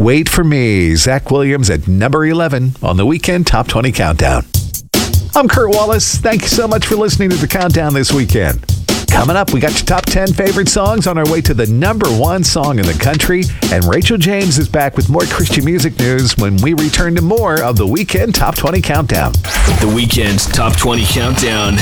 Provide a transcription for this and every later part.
Wait for Me, Zach Williams at number 11 on the Weekend Top 20 Countdown. I'm Kurt Wallace. Thank you so much for listening to the Countdown this weekend. Coming up, we got your top 10 favorite songs on our way to the number 1 song in the country. And Rachel James is back with more Christian music news when we return to more of the Weekend Top 20 Countdown. The Weekend Top 20 Countdown.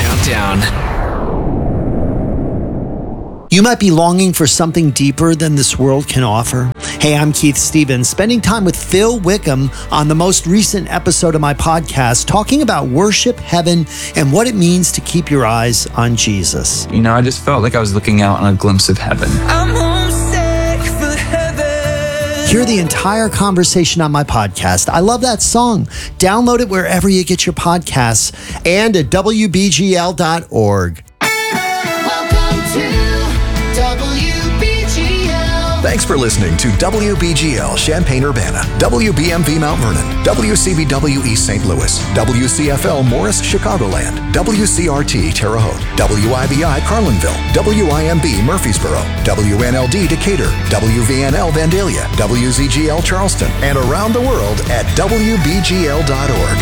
You might be longing for something deeper than this world can offer. Hey, I'm Keith Stevens, spending time with Phil Wickham on the most recent episode of my podcast, talking about worship, heaven, and what it means to keep your eyes on Jesus. You know, I just felt like I was looking out on a glimpse of heaven. I'm homesick for heaven. Hear the entire conversation on my podcast. I love that song. Download it wherever you get your podcasts and at WBGL.org. Thanks for listening to WBGL Champaign-Urbana, WBMV Mount Vernon, WCBW East St. Louis, WCFL Morris Chicagoland, WCRT Terre Haute, WIBI Carlinville, WIMB Murfreesboro, WNLD Decatur, WVNL Vandalia, WZGL Charleston, and around the world at WBGL.org.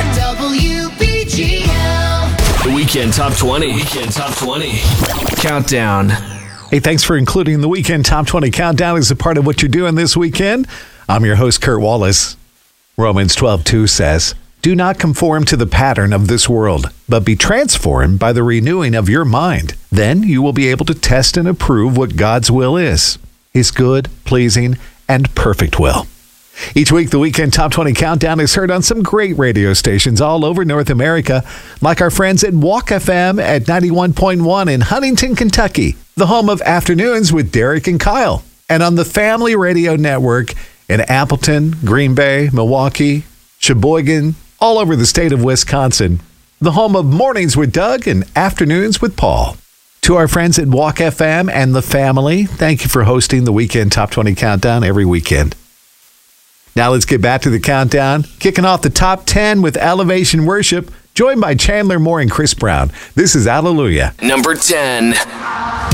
WBGL. The Weekend Top 20. Countdown. Hey, thanks for including the Weekend Top 20 Countdown as a part of what you're doing this weekend. I'm your host, Kurt Wallace. Romans 12:2 says, "Do not conform to the pattern of this world, but be transformed by the renewing of your mind. Then you will be able to test and approve what God's will is, His good, pleasing, and perfect will." Each week, the Weekend Top 20 Countdown is heard on some great radio stations all over North America, like our friends at Walk FM at 91.1 in Huntington, Kentucky, the home of Afternoons with Derek and Kyle, and on the Family Radio Network in Appleton, Green Bay, Milwaukee, Sheboygan, all over the state of Wisconsin, the home of Mornings with Doug and Afternoons with Paul. To our friends at Walk FM and the Family, thank you for hosting the Weekend Top 20 Countdown every weekend. Now let's get back to the countdown, kicking off the top 10 with Elevation Worship, joined by Chandler Moore and Chris Brown. This is Hallelujah. Number 10.